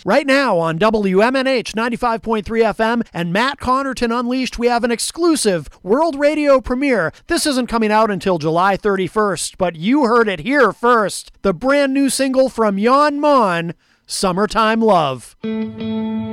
Right now on WMNH 95.3 FM and Matt Connerton Unleashed, we have an exclusive world radio premiere. This isn't coming out until July 31st, but you heard it here first. The brand new single from Jan Mon, Summertime Love.